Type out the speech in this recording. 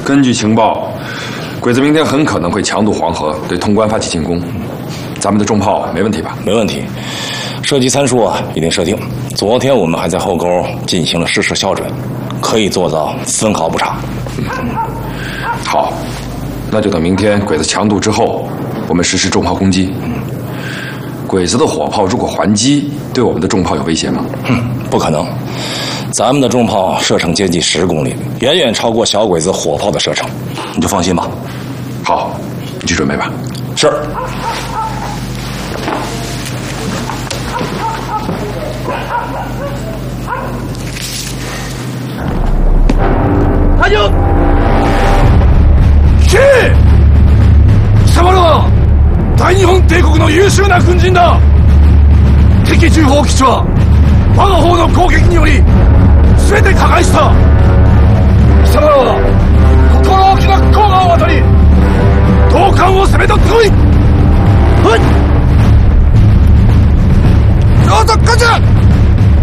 根据情报，鬼子明天很可能会强渡黄河，对潼关发起进攻。咱们的重炮没问题吧？ 没问题，射击参数已经设定。昨天我们还在后沟进行了实时校准，可以做到分毫不差。 好，那就等明天鬼子强渡之后，我们实施重炮攻击。鬼子的火炮如果还击，对我们的重炮有威胁吗？ 不可能，咱们的重炮射程接近10公里，远远超过小鬼子火炮的射程，你就放心吧。 好，你去准备吧。 是。 大将，是。貴様らは大日本帝国の優秀な軍人だ。敵重砲基地は我が方の攻撃により全て破壊した。貴様らは心置きなく甲賀を渡り東艦を攻め取ってこい。はい。上達艦長。